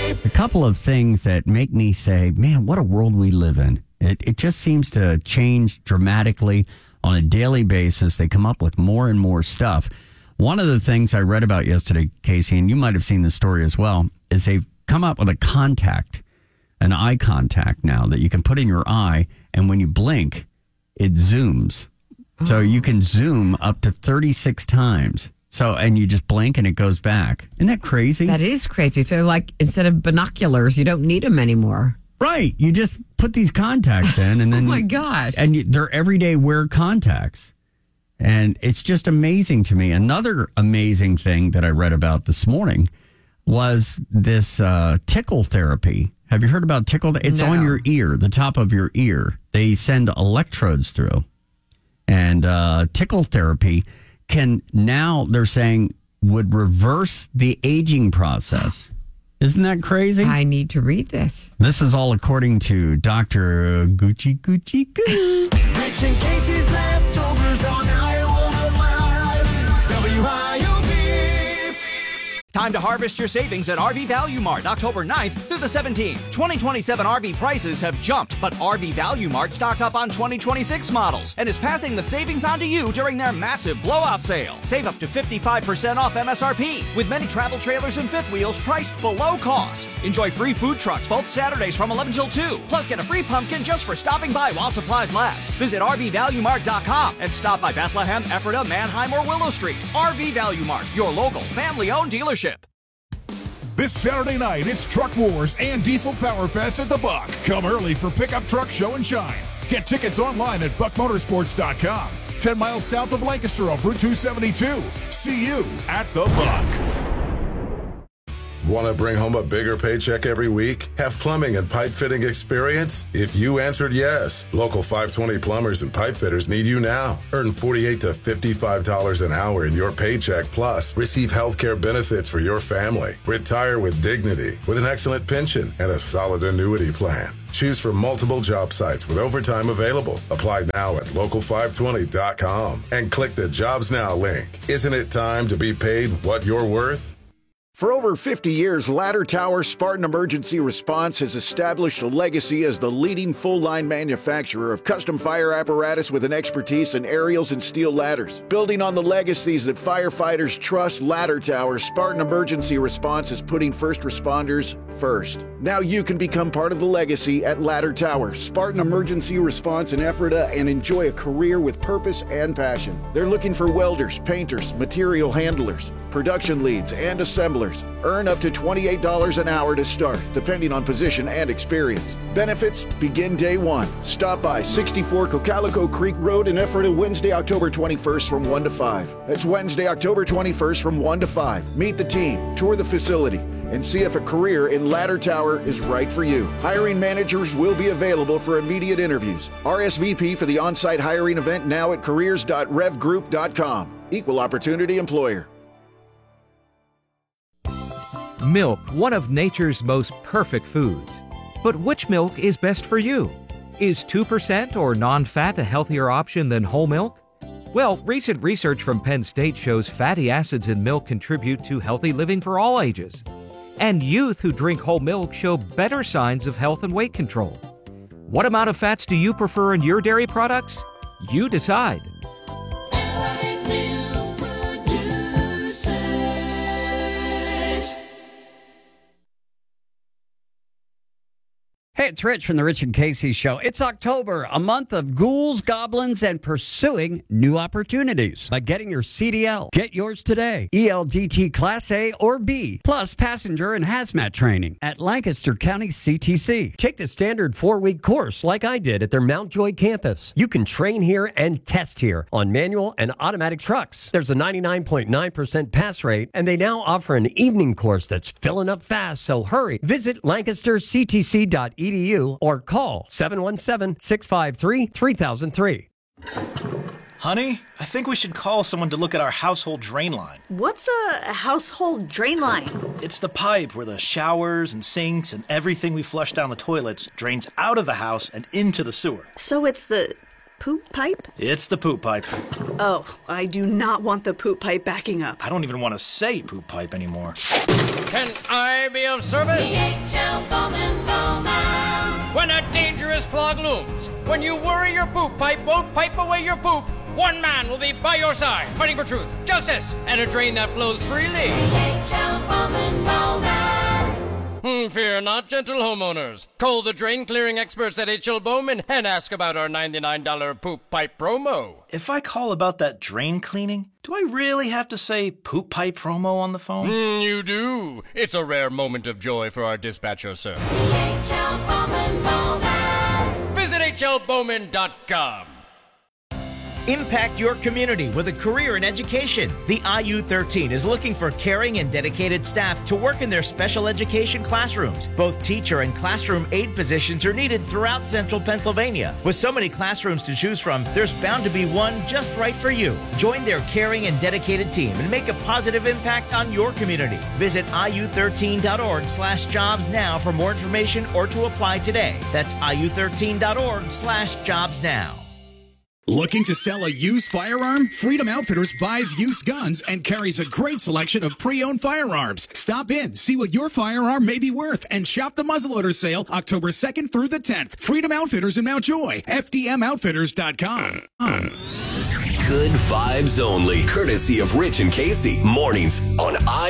A couple of things that make me say, man, what a world we live in. It just seems to change dramatically on a daily basis. They come up with more and more stuff. One of the things I read about yesterday, Casey, and you might have seen this story as well, is they've come up with an eye contact now that you can put in your eye, and when you blink, it zooms. So you can zoom up to 36 times. So, and you just blink and it goes back. Isn't that crazy? That is crazy. So, like, instead of binoculars, you don't need them anymore. Right. You just put these contacts in and then... Oh, my gosh. And they're everyday wear contacts. And it's just amazing to me. Another amazing thing that I read about this morning was this tickle therapy. Have you heard about tickle? It's on your ear, the top of your ear. They send electrodes through. And tickle therapy can now, they're saying, would reverse the aging process. Isn't that crazy? I need to read this. This is all according to Dr. Gucci. Rich and Casey's leftovers on Iowa Live. WIOD. Time to harvest your savings at RV Value Mart October 9th through the 17th. 2027 RV prices have jumped, but RV Value Mart stocked up on 2026 models and is passing the savings on to you during their massive blowout sale. Save up to 55% off MSRP with many travel trailers and fifth wheels priced below cost. Enjoy free food trucks both Saturdays from 11 till 2. Plus get a free pumpkin just for stopping by while supplies last. Visit RVValueMart.com and stop by Bethlehem, Ephrata, Manheim, or Willow Street. RV Value Mart, your local family-owned dealership. This Saturday night, it's Truck Wars and Diesel Power Fest at the Buck. Come early for Pickup Truck Show and Shine. Get tickets online at buckmotorsports.com. 10 miles south of Lancaster off Route 272. See you at the Buck. Want to bring home a bigger paycheck every week? Have plumbing and pipe fitting experience? If you answered yes, local 520 plumbers and pipe fitters need you now. Earn $48 to $55 an hour in your paycheck, plus receive health care benefits for your family. Retire with dignity, with an excellent pension and a solid annuity plan. Choose from multiple job sites with overtime available. Apply now at local520.com and click the Jobs Now link. Isn't it time to be paid what you're worth? For over 50 years, Ladder Tower Spartan Emergency Response has established a legacy as the leading full-line manufacturer of custom fire apparatus with an expertise in aerials and steel ladders. Building on the legacies that firefighters trust, Ladder Tower Spartan Emergency Response is putting first responders first. Now you can become part of the legacy at Ladder Tower Spartan Emergency Response in Ephrata and enjoy a career with purpose and passion. They're looking for welders, painters, material handlers, production leads, and assemblers. Earn up to $28 an hour to start, depending on position and experience. Benefits begin day one. Stop by 64 Cocalico Creek Road in Ephrata Wednesday, October 21st from 1 to 5. That's Wednesday, October 21st from 1 to 5. Meet the team, tour the facility, and see if a career in Ladder Tower is right for you. Hiring managers will be available for immediate interviews. RSVP for the on-site hiring event now at careers.revgroup.com. Equal opportunity employer. Milk, one of nature's most perfect foods. But which milk is best for you? Is 2% or non-fat a healthier option than whole milk? Well, recent research from Penn State shows fatty acids in milk contribute to healthy living for all ages. And youth who drink whole milk show better signs of health and weight control. What amount of fats do you prefer in your dairy products? You decide. Hey, it's Rich from the Rich and Casey Show. It's October, a month of ghouls, goblins, and pursuing new opportunities. By getting your CDL, get yours today. ELDT Class A or B, plus passenger and hazmat training at Lancaster County CTC. Take the standard 4-week course like I did at their Mount Joy campus. You can train here and test here on manual and automatic trucks. There's a 99.9% pass rate, and they now offer an evening course that's filling up fast, so hurry. Visit lancasterctc.edu or call 717-653-3003. Honey, I think we should call someone to look at our household drain line. What's a household drain line? It's the pipe where the showers and sinks and everything we flush down the toilets drains out of the house and into the sewer. So it's the poop pipe? It's the poop pipe. Oh, I do not want the poop pipe backing up. I don't even want to say poop pipe anymore. can I be of service? DHL Bowman Bowman. When a dangerous clog looms, when you worry your poop pipe won't pipe away your poop, one man will be by your side, fighting for truth, justice, and a drain that flows freely. DHL Bowman Bowman. Fear not, gentle homeowners. Call the drain clearing experts at H.L. Bowman and ask about our $99 poop pipe promo. If I call about that drain cleaning, do I really have to say poop pipe promo on the phone? You do. It's a rare moment of joy for our dispatcher, sir. DHL Bowman Bowman. Visit hlbowman.com. Impact your community with a career in education. The IU13 is looking for caring and dedicated staff to work in their special education classrooms. Both teacher and classroom aide positions are needed throughout central Pennsylvania. With so many classrooms to choose from, there's bound to be one just right for you. Join their caring and dedicated team and make a positive impact on your community. Visit iu13.org/jobs now for more information or to apply today. That's iu13.org/jobs now. Looking to sell a used firearm? Freedom Outfitters buys used guns and carries a great selection of pre-owned firearms. Stop in, see what your firearm may be worth, and shop the muzzleloader sale October 2nd through the 10th. Freedom Outfitters in Mount Joy. FDMOutfitters.com. Good vibes only, courtesy of Rich and Casey. Mornings on